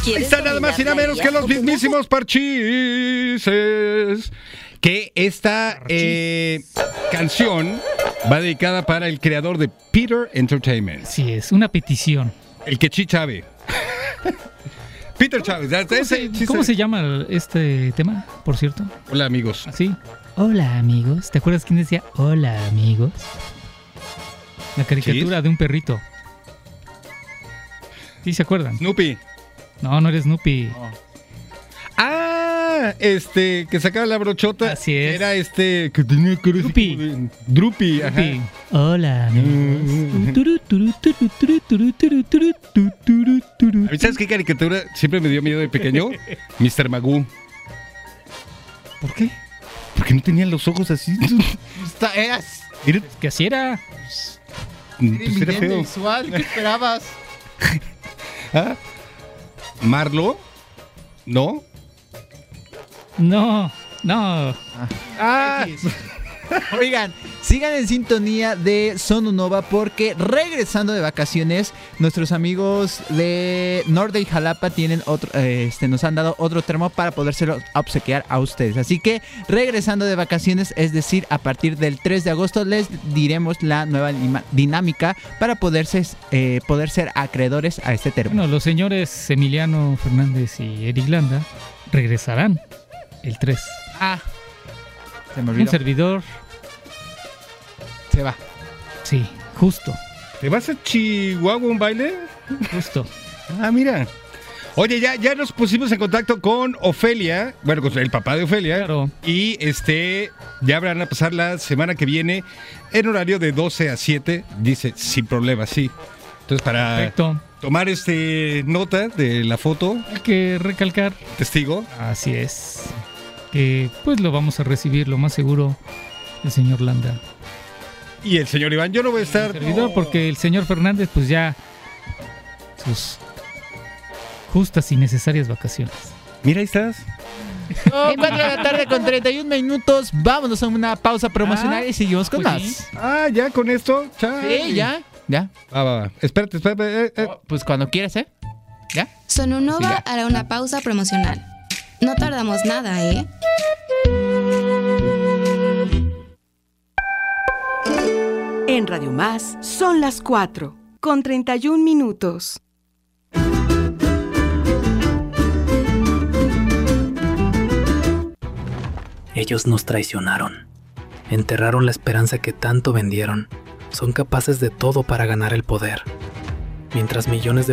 Ahí está nada más y nada menos que los mismísimos Parchises. Que esta canción va dedicada para el creador de Peter Entertainment. Sí, es una petición. El Quechí Chávez. Peter Chávez. ¿Cómo se llama este tema, por cierto? Hola, amigos. ¿Así? Hola, amigos. ¿Te acuerdas quién decía hola, amigos? La caricatura de un perrito. ¿Sí se acuerdan? Snoopy. No, no eres Snoopy. No. Que sacaba la brochota. Así es. Era que tenía Drupi. Drupi, ajá. Hola, amigos. A mí, ¿sabes qué caricatura siempre me dio miedo de pequeño? Mr. Magoo. ¿Por qué? Porque no tenían los ojos así. Que así era. Pues era feo. Visual, ¿qué esperabas? ¿Ah? ¿Marlo? ¿No? No. Oigan, sigan en sintonía de Sonunova porque regresando de vacaciones, nuestros amigos de Norte y Jalapa tienen nos han dado otro termo para podérselo obsequiar a ustedes. Así que regresando de vacaciones, es decir, a partir del 3 de agosto les diremos la nueva dinámica para poder ser acreedores a este termo. Bueno, los señores Emiliano Fernández y Eric Landa regresarán el 3. Se me olvidó. Un servidor se va. Sí, justo. ¿Te vas a Chihuahua un baile? Justo. Mira. Oye, ya nos pusimos en contacto con Ofelia, bueno, con el papá de Ofelia. Claro. Y ya van a pasar la semana que viene en horario de 12 a 7, dice, sin problema, sí. Entonces, para Perfecto. tomar nota de la foto. Hay que recalcar. Testigo. Así es. Que pues lo vamos a recibir, lo más seguro, el señor Landa. Y el señor Iván, yo no voy a estar. Servidor, porque el señor Fernández, pues ya sus justas y necesarias vacaciones. Mira, ahí estás. 4 de la tarde con 31 minutos. Vámonos a una pausa promocional y seguimos con pues más. sí. Ya con esto. Sí, ya. Va. Espérate. Pues cuando quieras, ¿eh? ¿Ya? Sonunova hará una pausa promocional. No tardamos nada, ¿eh? En Radio Más son las 4 con 31 minutos. Ellos nos traicionaron. Enterraron la esperanza que tanto vendieron. Son capaces de todo para ganar el poder. Mientras millones de